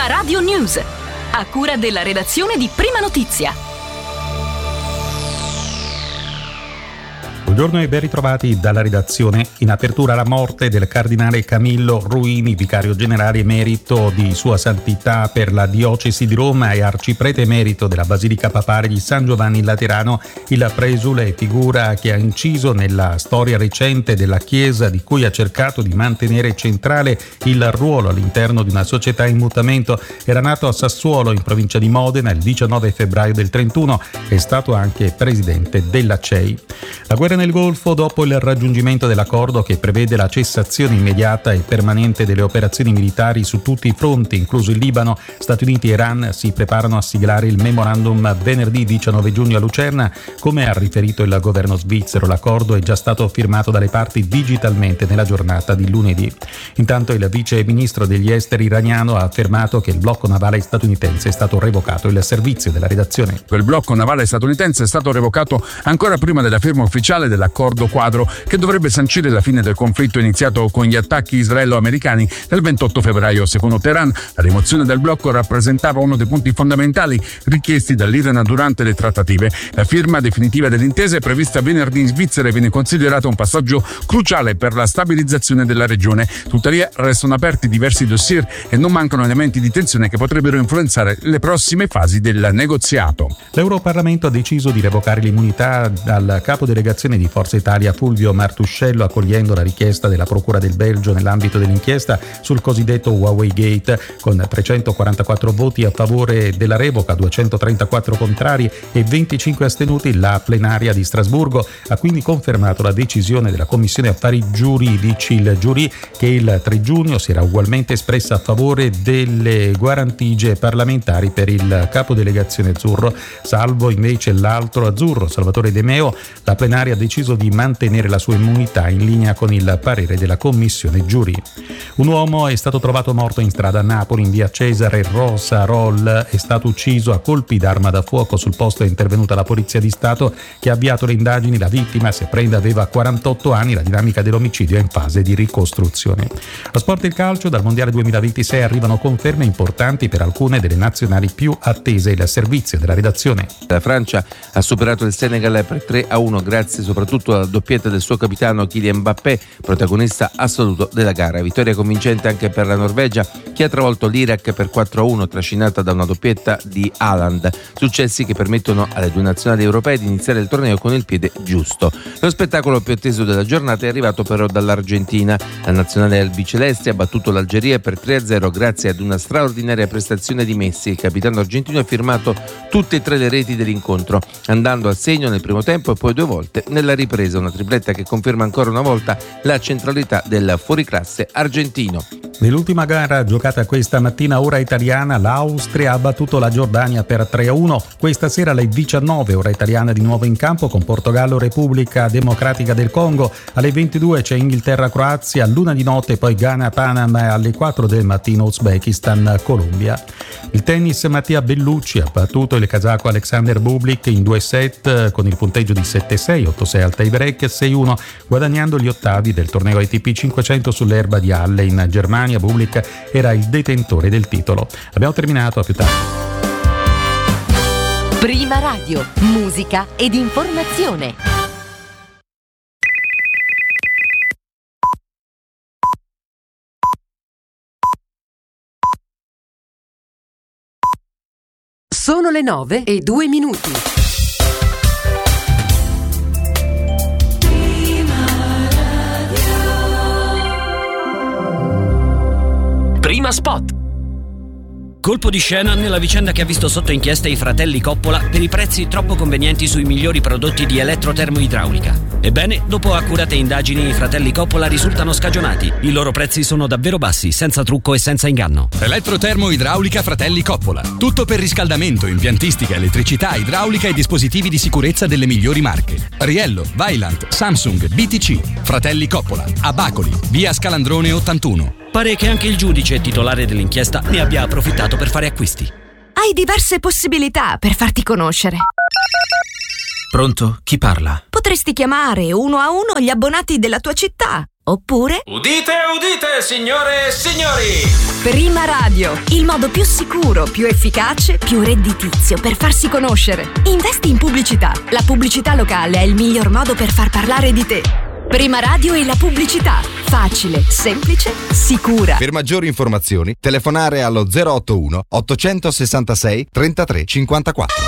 La Radio News, a cura della redazione di Prima Notizia. Buongiorno e ben ritrovati dalla redazione. In apertura la morte del cardinale Camillo Ruini, vicario generale emerito di Sua Santità per la diocesi di Roma e arciprete emerito della Basilica Papale di San Giovanni in Laterano, il presule, figura che ha inciso nella storia recente della Chiesa, di cui ha cercato di mantenere centrale il ruolo all'interno di una società in mutamento. Era nato a Sassuolo, in provincia di Modena, il 19 febbraio del 31, è stato anche presidente della CEI. La guerra nel Golfo, dopo il raggiungimento dell'accordo che prevede la cessazione immediata e permanente delle operazioni militari su tutti i fronti, incluso il Libano, Stati Uniti e Iran si preparano a siglare il memorandum venerdì 19 giugno a Lucerna. Come ha riferito il governo svizzero, l'accordo è già stato firmato dalle parti digitalmente nella giornata di lunedì. Intanto il vice ministro degli esteri iraniano ha affermato che il blocco navale statunitense è stato revocato. Il servizio della redazione. Il blocco navale statunitense è stato revocato ancora prima della firma ufficiale dell'accordo quadro che dovrebbe sancire la fine del conflitto iniziato con gli attacchi israelo-americani del 28 febbraio. Secondo Teheran, la rimozione del blocco rappresentava uno dei punti fondamentali richiesti dall'Iran durante le trattative. La firma definitiva dell'intesa è prevista venerdì in Svizzera e viene considerata un passaggio cruciale per la stabilizzazione della regione. Tuttavia restano aperti diversi dossier e non mancano elementi di tensione che potrebbero influenzare le prossime fasi del negoziato. L'Europarlamento ha deciso di revocare l'immunità al capo delegazione di Forza Italia Fulvio Martuscello, accogliendo la richiesta della Procura del Belgio nell'ambito dell'inchiesta sul cosiddetto Huawei Gate. Con 344 voti a favore della revoca, 234 contrari e 25 astenuti, la plenaria di Strasburgo ha quindi confermato la decisione della Commissione Affari Giuridici, il giurì, che il 3 giugno si era ugualmente espressa a favore delle guarentigie parlamentari per il capodelegazione azzurro. Salvo invece l'altro azzurro, Salvatore De Meo, la plenaria ha deciso di mantenere la sua immunità in linea con il parere della commissione giurì. Un uomo è stato trovato morto in strada a Napoli, in via Cesare Rosa Roll. È stato ucciso a colpi d'arma da fuoco. Sul posto è intervenuta la Polizia di Stato che ha avviato le indagini. La vittima, si apprende, aveva 48 anni. La dinamica dell'omicidio è in fase di ricostruzione. Lo sport e il calcio. Dal Mondiale 2026 arrivano conferme importanti per alcune delle nazionali più attese. Il servizio della redazione. La Francia ha superato il Senegal per 3-1 grazie soprattutto alla doppietta del suo capitano Kylian Mbappé, protagonista assoluto della gara. Vittoria convincente anche per la Norvegia, che ha travolto l'Iraq per 4-1, trascinata da una doppietta di Haaland. Successi che permettono alle due nazionali europee di iniziare il torneo con il piede giusto. Lo spettacolo più atteso della giornata è arrivato però dall'Argentina. La nazionale albiceleste ha battuto l'Algeria per 3-0 grazie ad una straordinaria prestazione di Messi. Il capitano argentino ha firmato tutte e tre le reti dell'incontro, andando al segno nel primo tempo e poi due volte nella ripresa. Una tripletta che conferma ancora una volta la centralità del fuoriclasse argentino. Nell'ultima gara giocata questa mattina ora italiana, l'Austria ha battuto la Giordania per 3-1. Questa sera alle 19 ora italiana di nuovo in campo con Portogallo Repubblica Democratica del Congo. Alle 22 c'è Inghilterra-Croazia, all'una di notte poi Ghana-Panama e alle 4 del mattino Uzbekistan-Colombia. Il tennis, Mattia Bellucci ha battuto il kazako Alexander Bublik in 2 set con il punteggio di 7-6, 8-6 al tie break, 6-1, guadagnando gli ottavi del torneo ATP 500 sull'erba di Halle in Germania. Bublik era il detentore del titolo. Abbiamo terminato, a più tardi. Prima Radio, musica ed informazione. Sono le 9:02. Prima spot. Colpo di scena nella vicenda che ha visto sotto inchiesta i fratelli Coppola per i prezzi troppo convenienti sui migliori prodotti di elettrotermoidraulica. Ebbene, dopo accurate indagini, i fratelli Coppola risultano scagionati. I loro prezzi sono davvero bassi, senza trucco e senza inganno. Elettrotermoidraulica Fratelli Coppola. Tutto per riscaldamento, impiantistica, elettricità, idraulica e dispositivi di sicurezza delle migliori marche. Riello, Vaillant, Samsung, BTC. Fratelli Coppola. A Bacoli, via Scalandrone 81. Pare che anche il giudice titolare dell'inchiesta ne abbia approfittato per fare acquisti. Hai diverse possibilità per farti conoscere. Pronto? Chi parla? Potresti chiamare uno a uno gli abbonati della tua città. Oppure... Udite, udite, signore e signori! Prima Radio, il modo più sicuro, più efficace, più redditizio per farsi conoscere. Investi in pubblicità. La pubblicità locale è il miglior modo per far parlare di te. Prima Radio e la pubblicità. Facile, semplice, sicura. Per maggiori informazioni, telefonare allo 081 866 33 54.